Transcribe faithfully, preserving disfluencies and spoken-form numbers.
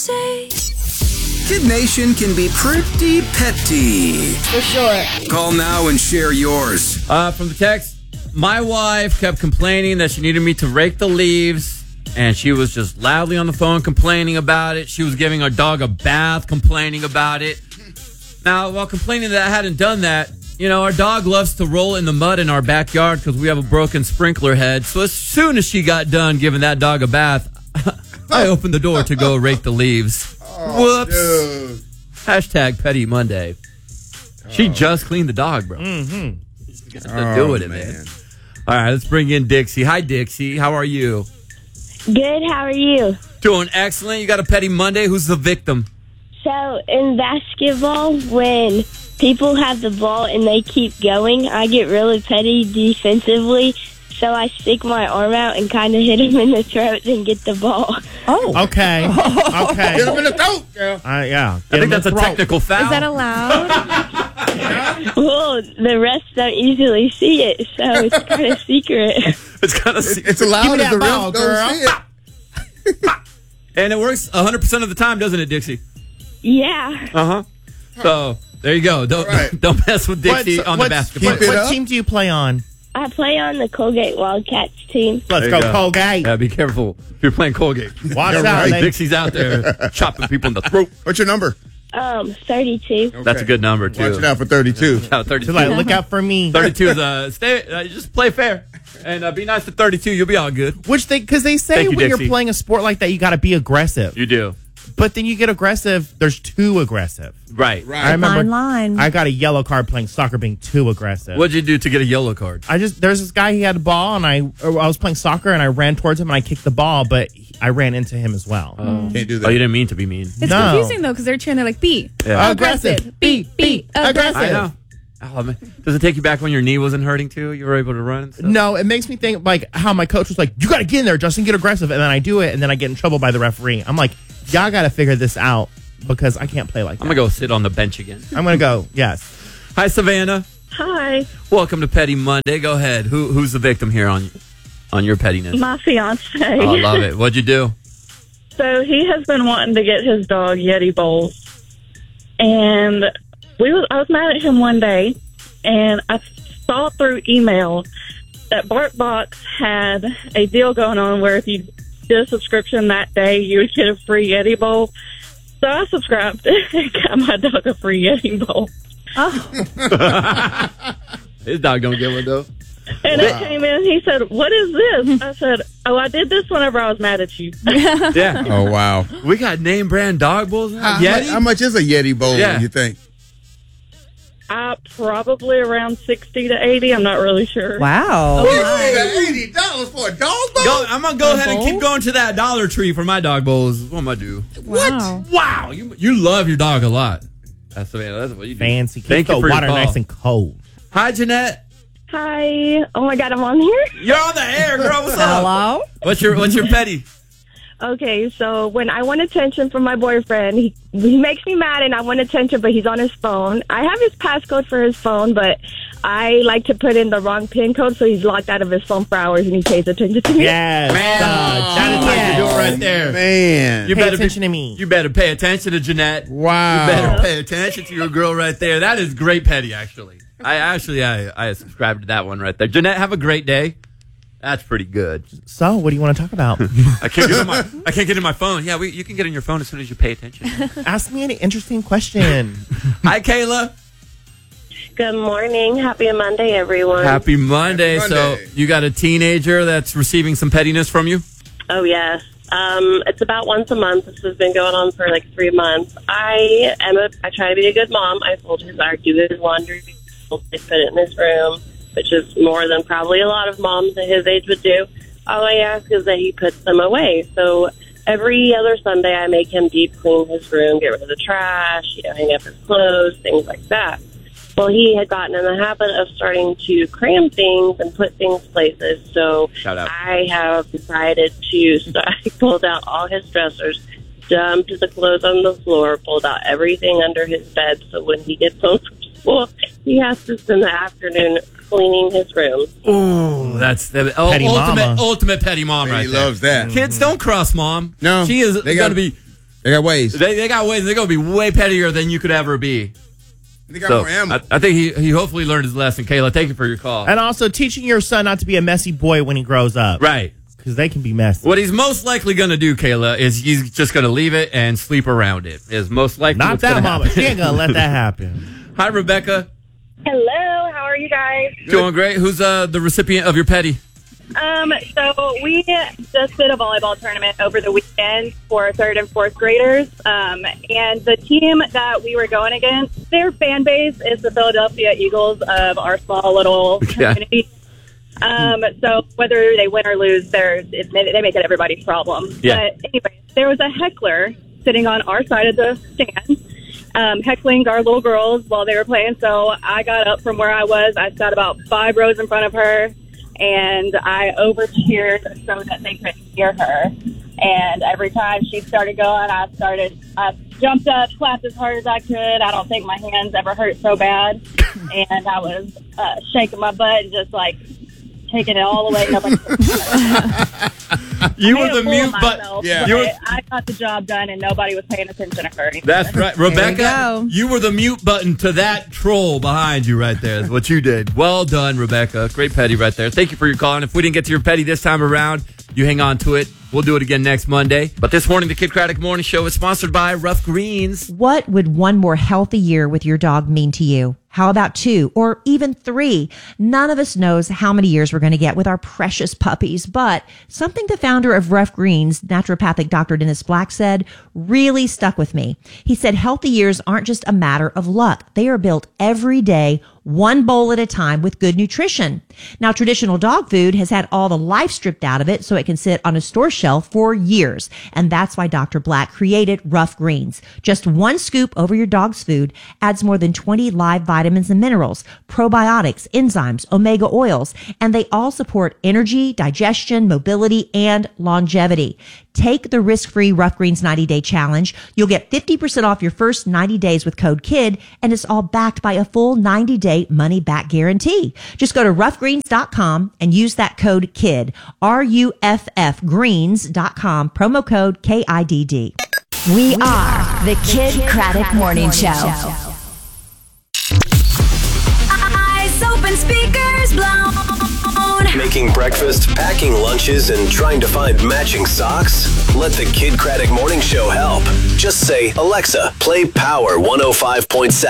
say. Kid Nation can be pretty petty. For sure. Call now and share yours. Uh, from the text, my wife kept complaining that she needed me to rake the leaves, and she was just loudly on the phone complaining about it. She was giving our dog a bath, complaining about it. Now, while complaining that I hadn't done that, you know, our dog loves to roll in the mud in our backyard because we have a broken sprinkler head. So as soon as she got done giving that dog a bath, I opened the door to go rake the leaves. Oh, Whoops. dude. Hashtag Petty Monday. She Oh. just cleaned the dog, bro. Mm-hmm. Got to do with it, man. man. All right, let's bring in Dixie. Hi, Dixie. How are you? Good, how are you? Doing excellent. You got a Petty Monday. Who's the victim? So, in basketball, when people have the ball and they keep going, I get really petty defensively, so I stick my arm out and kind of hit him in the throat and get the ball. Oh. Okay. Okay. Hit him in the throat, girl. Uh, yeah. I think that's a throat. technical foul. Is that allowed? Well, the rest don't usually see it, so it's kind of secret. It's kind of It's, it's allowed Give me if that the ball, refs don't see it. and it works one hundred percent of the time, doesn't it, Dixie? Yeah. Uh-huh. So, there you go. Don't Right. don't mess with Dixie What's- on the what's- basketball. What, Keep it what up. team do you play on? I play on the Colgate Wildcats team. Let's There go, you go. Colgate. Yeah, be careful if you're playing Colgate. Watch Yeah, out. right. They- Dixie's out there chopping people in the throat. What's your number? Um, thirty-two. Okay. That's a good number, too. Watch it out for thirty-two. Yeah, thirty-two. So, like, look out for me. thirty-two is uh, stay. Uh, just play fair and uh, be nice to thirty-two. You'll be all good. Which they, because they say Thank you, when Dixie. you're playing a sport like that, you got to be aggressive. You do. But then you get aggressive, there's too aggressive. Right. Right. I remember Fine line. I got a yellow card playing soccer being too aggressive. What'd you do to get a yellow card? I just, there's this guy, he had a ball, and I, or I was playing soccer, and I ran towards him, and I kicked the ball, but he- I ran into him as well. Can't do that. Oh, you didn't mean to be mean. It's No. confusing, though, because they're trying to, like, be Yeah. aggressive. Be, be aggressive. I know. Oh, man. Does it take you back when your knee wasn't hurting too? You were able to run and stuff? No, it makes me think like how my coach was like, you got to get in there, Justin, get aggressive. And then I do it, and then I get in trouble by the referee. I'm like, y'all got to figure this out because I can't play like that. I'm going to go sit on the bench again. I'm going to go, yes. Hi, Savannah. Hi. Welcome to Petty Monday. Go ahead. Who Who's the victim here on on your pettiness? My fiance. Oh, love it. What'd you do? So he has been wanting to get his dog Yeti bowls, and we was I was mad at him one day, and I saw through email that BarkBox had a deal going on where if you did a subscription that day, you would get a free Yeti bowl. So I subscribed and got my dog a free Yeti bowl. His dog don't get one, though. And it came in, he said, "What is this?" I said, "Oh, I did this whenever I was mad at you." Yeah. Oh, wow. We got name brand dog bowls now. How, Yeti? much, how much is a Yeti bowl, Yeah. you think? I probably around sixty to eighty. I'm not really sure. Wow. eighty dollars for a dog bowl? Go, I'm going to go A ahead and bowl? keep going to that Dollar Tree for my dog bowls. What am I do? Wow. Wow. You you love your dog a lot. That's, Savannah, that's what you do. Fancy. Keep Thank the you for water your call. nice and cold. Hi, Jeanette. Hi. Oh, my God, I'm on here? You're on the air, girl. What's up? Hello? What's your What's your petty? Okay, so when I want attention from my boyfriend, he he makes me mad and I want attention, but he's on his phone. I have his passcode for his phone, but I like to put in the wrong PIN code, so he's locked out of his phone for hours and he pays attention to me. Yes. Man, uh, that is how yes. you do it right there. Man. You Pay better attention be, to me. You better pay attention to Jeanette. Wow. You better pay attention to your girl right there. That is great petty, actually. I actually I, I subscribed to that one right there. Jeanette, have a great day. That's pretty good. So, what do you want to talk about? I can't get in my I can't get in my phone. Yeah, we, you can get in your phone as soon as you pay attention. Ask me any interesting question. Hi, Kayla. Good morning. Happy Monday, everyone. Happy Monday. Happy Monday. So you got a teenager that's receiving some pettiness from you? Oh, yes. Um, it's about once a month. This has been going on for like three months. I am a, I try to be a good mom. I fold his, I do his laundry. I put it in his room, which is more than probably a lot of moms at his age would do. All I ask is that he puts them away. So every other Sunday, I make him deep clean his room, get rid of the trash, you know, hang up his clothes, things like that. Well, he had gotten in the habit of starting to cram things and put things places. So Shout out. I have decided to, so I pulled out all his dressers, dumped the clothes on the floor, pulled out everything under his bed. So when he gets home from school, he has to spend the afternoon cleaning his room. Oh, that's the oh, Petty ultimate mama. ultimate petty mom right He there. loves that. Kids don't cross mom. No, She is they going gotta- to be They got ways. They, they got ways. They're going to be way pettier than you could ever be. They got So more ammo. I, I think he, he hopefully learned his lesson. Kayla, thank you for your call. And also teaching your son not to be a messy boy when he grows up. Right. Because they can be messy. What he's most likely going to do, Kayla, is he's just going to leave it and sleep around it. Is most likely Not what's that gonna mama. happen. She ain't going to let that happen. Hi, Rebecca. Hello, how are you guys? Doing great. Who's uh, the recipient of your petty? Um, so we just did a volleyball tournament over the weekend for third and fourth graders. Um, and the team that we were going against, their fan base is the Philadelphia Eagles of our small little Yeah. community. Um, so whether they win or lose, they're, it, they make it everybody's problem. Yeah. But anyway, there was a heckler sitting on our side of the stand, um, heckling our little girls while they were playing. So I got up from where I was. I sat about five rows in front of her, and I over-cheered so that they couldn't hear her. And every time she started going, I started, I jumped up, clapped as hard as I could. I don't think my hands ever hurt so bad. And I was uh, shaking my butt and just like taking it all away. Nobody You I were made a the fool mute of button. myself, Yeah. but You were- I got the job done, and nobody was paying attention to her. anymore. That's right. Rebecca, go. you were the mute button to that troll behind you right there is what you did. Well done, Rebecca. Great petty right there. Thank you for your call. And if we didn't get to your petty this time around, you hang on to it. We'll do it again next Monday. But this morning, the Kid Craddock Morning Show is sponsored by Rough Greens. What would one more healthy year with your dog mean to you? How about two or even three? None of us knows how many years we're going to get with our precious puppies, but something the founder of Rough Greens, naturopathic Doctor Dennis Black, said really stuck with me. He said healthy years aren't just a matter of luck. They are built every day, one bowl at a time with good nutrition. Now, traditional dog food has had all the life stripped out of it so it can sit on a store shelf for years. And that's why Doctor Black created Rough Greens. Just one scoop over your dog's food adds more than twenty live vitamins and minerals, probiotics, enzymes, omega oils, and they all support energy, digestion, mobility, and longevity. Take the risk-free Rough Greens ninety-day challenge. You'll get fifty percent off your first ninety days with code KID, and it's all backed by a full ninety-day money-back guarantee. Just go to rough greens dot com and use that code KID, R U F F greens dot com, promo code K I D D. We are the Kid Craddock Morning Show. Eyes open, speakers blown. Making breakfast, packing lunches, and trying to find matching socks? Let the Kid Craddock Morning Show help. Just say, Alexa, play Power one oh five point seven.